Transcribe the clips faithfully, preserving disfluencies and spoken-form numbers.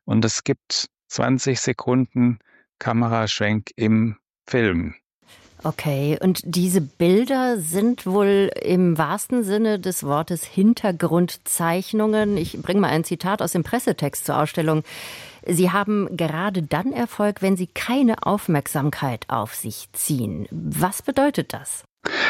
und es gibt zwanzig Sekunden Kameraschwenk im Film. Okay, und diese Bilder sind wohl im wahrsten Sinne des Wortes Hintergrundzeichnungen. Ich bringe mal ein Zitat aus dem Pressetext zur Ausstellung. Sie haben gerade dann Erfolg, wenn sie keine Aufmerksamkeit auf sich ziehen. Was bedeutet das?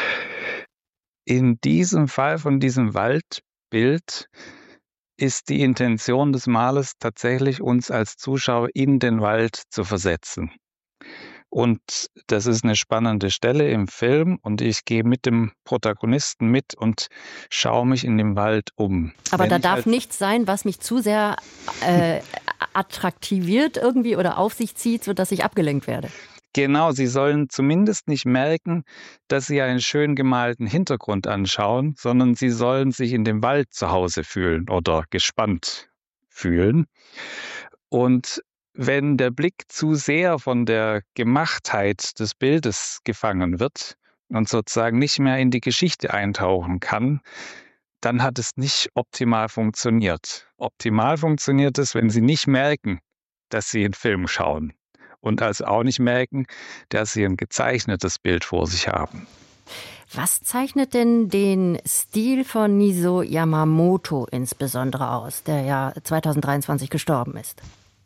In diesem Fall von diesem Waldbild ist die Intention des Malers tatsächlich, uns als Zuschauer in den Wald zu versetzen. Und das ist eine spannende Stelle im Film und ich gehe mit dem Protagonisten mit und schaue mich in dem Wald um. Aber Wenn da ich darf als nichts sein, was mich zu sehr äh, attraktiviert irgendwie oder auf sich zieht, sodass ich abgelenkt werde. Genau, Sie sollen zumindest nicht merken, dass Sie einen schön gemalten Hintergrund anschauen, sondern Sie sollen sich in dem Wald zu Hause fühlen oder gespannt fühlen. Und wenn der Blick zu sehr von der Gemachtheit des Bildes gefangen wird und sozusagen nicht mehr in die Geschichte eintauchen kann, dann hat es nicht optimal funktioniert. Optimal funktioniert es, wenn Sie nicht merken, dass Sie einen Film schauen und also auch nicht merken, dass Sie ein gezeichnetes Bild vor sich haben. Was zeichnet denn den Stil von Niso Yamamoto insbesondere aus, der ja zweitausenddreiundzwanzig gestorben ist?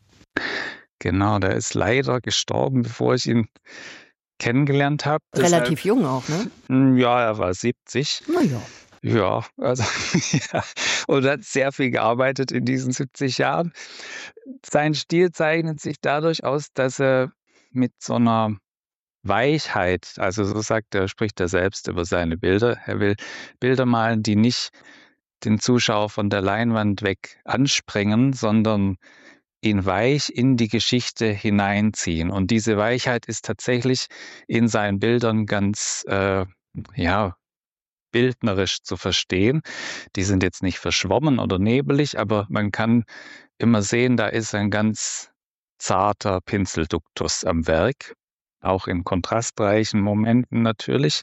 Genau, der ist leider gestorben, bevor ich ihn kennengelernt habe. Relativ Deshalb, jung auch, ne? ja, er war siebzig. Na ja. Ja, also ja, und hat sehr viel gearbeitet in diesen siebzig Jahren. Sein Stil zeichnet sich dadurch aus, dass er mit so einer Weichheit, also so sagt er, spricht er selbst über seine Bilder. Er will Bilder malen, die nicht den Zuschauer von der Leinwand weg anspringen, sondern ihn weich in die Geschichte hineinziehen. Und diese Weichheit ist tatsächlich in seinen Bildern ganz, äh, ja, bildnerisch zu verstehen. Die sind jetzt nicht verschwommen oder nebelig, aber man kann immer sehen, da ist ein ganz zarter Pinselduktus am Werk, auch in kontrastreichen Momenten natürlich.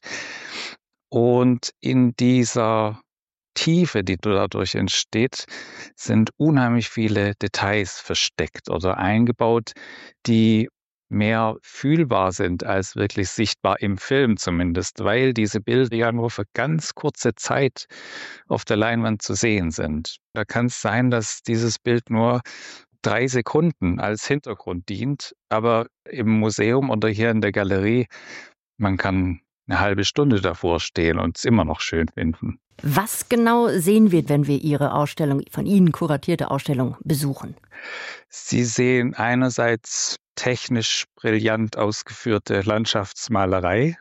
Und in dieser Tiefe, die dadurch entsteht, sind unheimlich viele Details versteckt oder eingebaut, die mehr fühlbar sind als wirklich sichtbar im Film zumindest, weil diese Bilder ja nur für ganz kurze Zeit auf der Leinwand zu sehen sind. Da kann es sein, dass dieses Bild nur drei Sekunden als Hintergrund dient, aber im Museum oder hier in der Galerie, man kann eine halbe Stunde davor stehen und es immer noch schön finden. Was genau sehen wir, wenn wir Ihre Ausstellung, von Ihnen kuratierte Ausstellung, besuchen? Sie sehen einerseits technisch brillant ausgeführte Landschaftsmalerei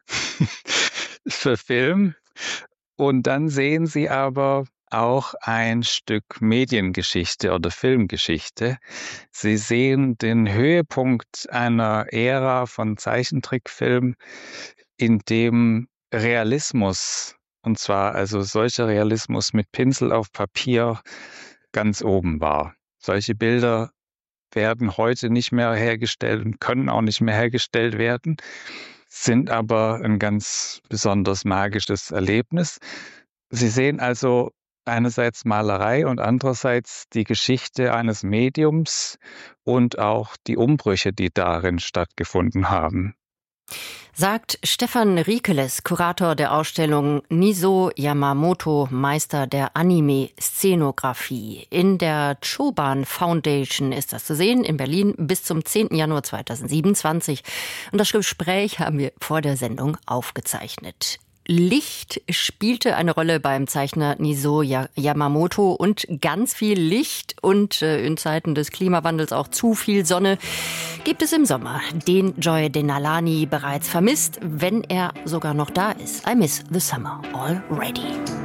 für Film und dann sehen Sie aber auch ein Stück Mediengeschichte oder Filmgeschichte. Sie sehen den Höhepunkt einer Ära von Zeichentrickfilm, in dem Realismus, und zwar also solcher Realismus mit Pinsel auf Papier, ganz oben war. Solche Bilder werden heute nicht mehr hergestellt und können auch nicht mehr hergestellt werden, sind aber ein ganz besonders magisches Erlebnis. Sie sehen also einerseits Malerei und andererseits die Geschichte eines Mediums und auch die Umbrüche, die darin stattgefunden haben. Sagt Stefan Riekeles, Kurator der Ausstellung Niso Yamamoto, Meister der Anime-Szenografie. In der Choban Foundation ist das zu sehen, in Berlin bis zum zehnten Januar zweitausendsiebenundzwanzig. Und das Gespräch haben wir vor der Sendung aufgezeichnet. Licht spielte eine Rolle beim Zeichner Niso Yamamoto und ganz viel Licht und äh, in Zeiten des Klimawandels auch zu viel Sonne gibt es im Sommer. Den Joy Denalani bereits vermisst, wenn er sogar noch da ist. I miss the summer already.